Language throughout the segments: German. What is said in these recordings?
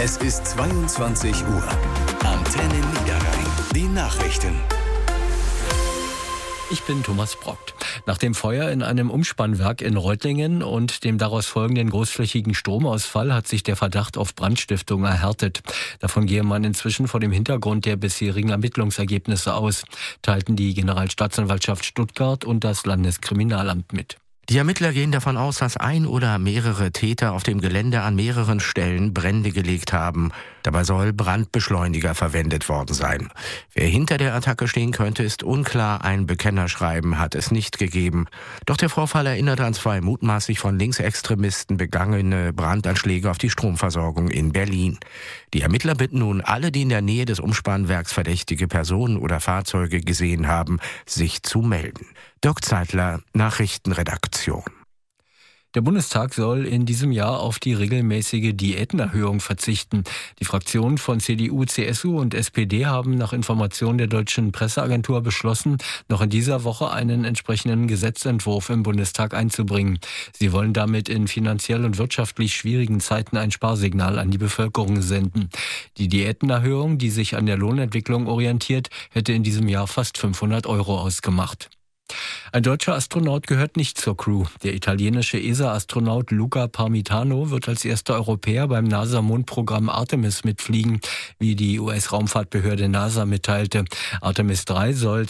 Es ist 22 Uhr. Antenne Niederrhein. Die Nachrichten. Ich bin Thomas Brockt. Nach dem Feuer in einem Umspannwerk in Reutlingen und dem daraus folgenden großflächigen Stromausfall hat sich der Verdacht auf Brandstiftung erhärtet. Davon gehe man inzwischen vor dem Hintergrund der bisherigen Ermittlungsergebnisse aus, teilten die Generalstaatsanwaltschaft Stuttgart und das Landeskriminalamt mit. Die Ermittler gehen davon aus, dass ein oder mehrere Täter auf dem Gelände an mehreren Stellen Brände gelegt haben. Dabei soll Brandbeschleuniger verwendet worden sein. Wer hinter der Attacke stehen könnte, ist unklar. Ein Bekennerschreiben hat es nicht gegeben. Doch der Vorfall erinnert an 2 mutmaßlich von Linksextremisten begangene Brandanschläge auf die Stromversorgung in Berlin. Die Ermittler bitten nun alle, die in der Nähe des Umspannwerks verdächtige Personen oder Fahrzeuge gesehen haben, sich zu melden. Dirk Zeitler, Nachrichtenredaktion. Der Bundestag soll in diesem Jahr auf die regelmäßige Diätenerhöhung verzichten. Die Fraktionen von CDU, CSU und SPD haben nach Informationen der deutschen Presseagentur beschlossen, noch in dieser Woche einen entsprechenden Gesetzentwurf im Bundestag einzubringen. Sie wollen damit in finanziell und wirtschaftlich schwierigen Zeiten ein Sparsignal an die Bevölkerung senden. Die Diätenerhöhung, die sich an der Lohnentwicklung orientiert, hätte in diesem Jahr fast 500 € ausgemacht. Ein deutscher Astronaut gehört nicht zur Crew. Der italienische ESA-Astronaut Luca Parmitano wird als erster Europäer beim NASA-Mondprogramm Artemis mitfliegen, wie die US-Raumfahrtbehörde NASA mitteilte. Artemis 3 soll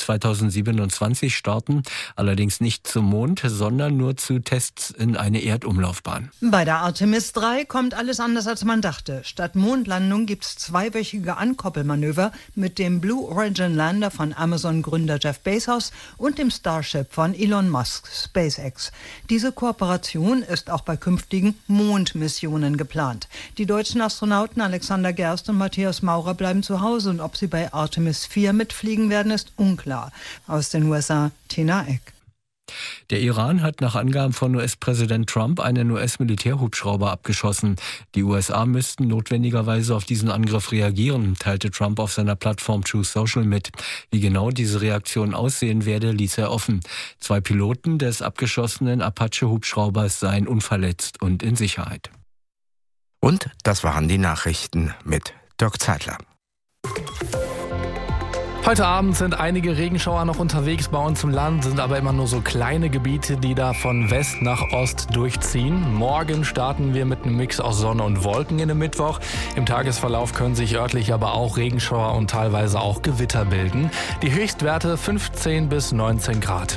2027 starten, allerdings nicht zum Mond, sondern nur zu Tests in eine Erdumlaufbahn. Bei der Artemis 3 kommt alles anders, als man dachte. Statt Mondlandung gibt es 2-wöchige Ankoppelmanöver mit dem Blue Origin Lander von Amazon-Gründer Jeff Bezos und dem Starship von Elon Musk, SpaceX. Diese Kooperation ist auch bei künftigen Mondmissionen geplant. Die deutschen Astronauten Alexander Gerst und Matthias Maurer bleiben zu Hause und ob sie bei Artemis 4 mitfliegen werden, ist unklar. Aus den USA, Tina Eck. Der Iran hat nach Angaben von US-Präsident Trump einen US-Militärhubschrauber abgeschossen. Die USA müssten notwendigerweise auf diesen Angriff reagieren, teilte Trump auf seiner Plattform Truth Social mit. Wie genau diese Reaktion aussehen werde, ließ er offen. 2 Piloten des abgeschossenen Apache-Hubschraubers seien unverletzt und in Sicherheit. Und das waren die Nachrichten mit Dirk Zeitler. Heute Abend sind einige Regenschauer noch unterwegs bei uns im Land, sind aber immer nur so kleine Gebiete, die da von West nach Ost durchziehen. Morgen starten wir mit einem Mix aus Sonne und Wolken in den Mittwoch. Im Tagesverlauf können sich örtlich aber auch Regenschauer und teilweise auch Gewitter bilden. Die Höchstwerte 15 bis 19 Grad.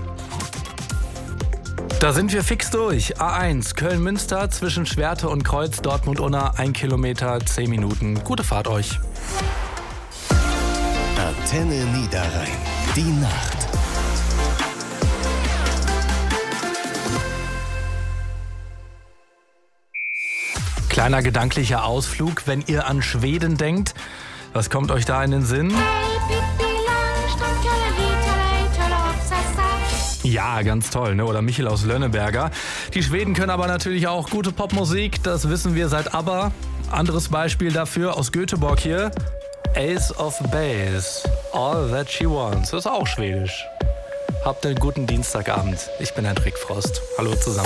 Da sind wir fix durch. A1 Köln-Münster zwischen Schwerte und Kreuz Dortmund-Unna 1 Kilometer, 10 Minuten. Gute Fahrt euch. Antenne Niederrhein. Die Nacht. Kleiner gedanklicher Ausflug, wenn ihr an Schweden denkt. Was kommt euch da in den Sinn? Ja, ganz toll, ne? Oder Michel aus Lönneberger. Die Schweden können aber natürlich auch gute Popmusik, das wissen wir seit ABBA. Anderes Beispiel dafür aus Göteborg hier. Ace of Base, All That She Wants, das ist auch schwedisch. Habt einen guten Dienstagabend. Ich bin Hendrik Frost. Hallo zusammen.